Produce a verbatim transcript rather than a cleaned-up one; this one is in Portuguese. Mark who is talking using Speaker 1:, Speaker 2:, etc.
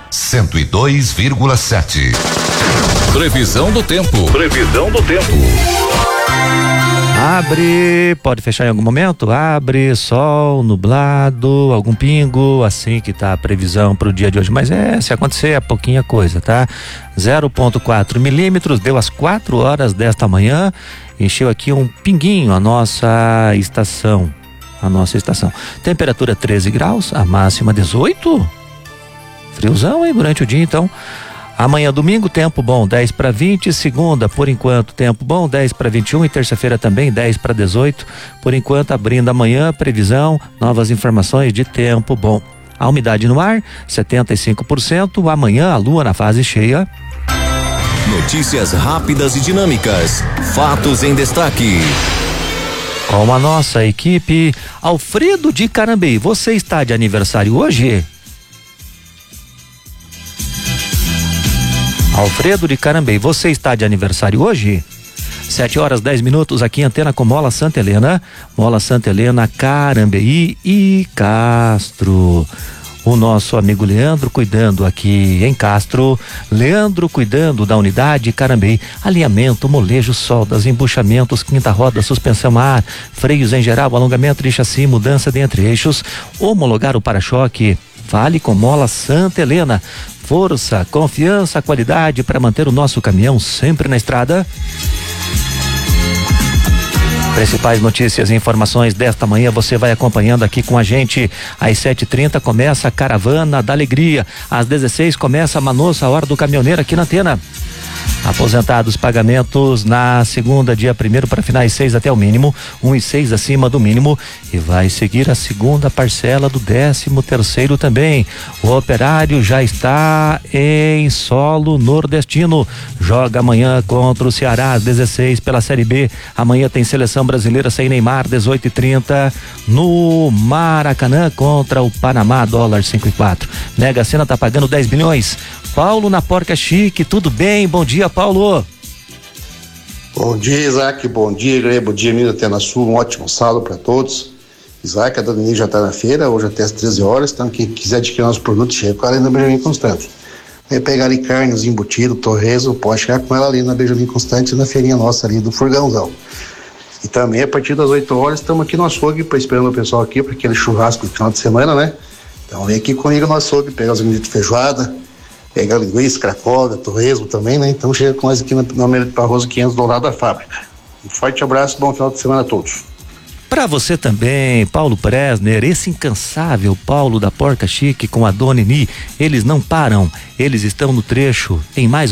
Speaker 1: cento e dois vírgula sete.
Speaker 2: Previsão do tempo.
Speaker 3: Previsão do tempo.
Speaker 4: Abre, pode fechar em algum momento? Abre, sol, nublado, algum pingo, assim que tá a previsão para o dia de hoje. Mas é, se acontecer é pouquinha coisa, tá? zero vírgula quatro milímetros, deu às quatro horas desta manhã, encheu aqui um pinguinho a nossa estação. A nossa estação. Temperatura treze graus, a máxima dezoito. Friozão, hein? Durante o dia, então. Amanhã, domingo, tempo bom, dez para vinte. Segunda, por enquanto, tempo bom, dez para vinte e um. E terça-feira também, dez para dezoito. Por enquanto, abrindo amanhã, previsão, novas informações de tempo bom. A umidade no ar, setenta e cinco por cento. Amanhã, a lua na fase cheia.
Speaker 2: Notícias rápidas e dinâmicas. Fatos em destaque.
Speaker 4: Com a nossa equipe, Alfredo de Carambeí. Você está de aniversário hoje? Alfredo de Carambeí, você está de aniversário hoje? Sete horas, dez minutos aqui em Antena com Mola Santa Helena. Mola Santa Helena, Carambeí e Castro. O nosso amigo Leandro cuidando aqui em Castro. Leandro cuidando da unidade Carambeí. Alinhamento, molejo, soldas, embuchamentos, quinta roda, suspensão a ar, freios em geral, alongamento de chassi, mudança de entre-eixos, homologar o para-choque. Fale com Mola Santa Helena. Força, confiança, qualidade para manter o nosso caminhão sempre na estrada. Principais notícias e informações desta manhã você vai acompanhando aqui com a gente. Às sete e trinta começa a Caravana da Alegria. Às dezesseis começa a Manossa, a Hora do Caminhoneiro aqui na Antena. Aposentados, pagamentos na segunda, dia primeiro para finais seis até o mínimo, um e seis acima do mínimo, e vai seguir a segunda parcela do décimo terceiro também. O Operário já está em solo nordestino, joga amanhã contra o Ceará às dezesseis pela Série B. Amanhã tem seleção brasileira sem Neymar, dezoito e trinta no Maracanã contra o Panamá, dólar cinco e quatro. Mega Sena tá pagando dez milhões. Paulo na Porca Chique, tudo bem? Bom dia, Paulo.
Speaker 5: Bom dia, Isaac, bom dia, bom dia, Minas Antena Sul, um ótimo sábado para todos. Isaac, a Dona Nini já está na feira, hoje até às treze horas, então quem quiser adquirir nossos produtos, chega com ela ali na Benjamin Constante. Aí pegar ali carnes, embutido, torresmo, pode chegar com ela ali na Benjamin Constante, na feirinha nossa ali do Furgãozão. E também a partir das oito horas estamos aqui no açougue, esperando o pessoal aqui para aquele churrasco no final de semana, né? Então vem aqui comigo no açougue, pegar os ingredientes de feijoada, pegar linguiça, cracoga, torresmo também, né? Então chega com nós aqui na, na Amelio Barroso quinhentos do lado da fábrica. Um forte abraço, bom final de semana a todos.
Speaker 4: Para você também, Paulo Presner, esse incansável Paulo da Porca Chique com a Dona Nini, eles não param, eles estão no trecho, tem mais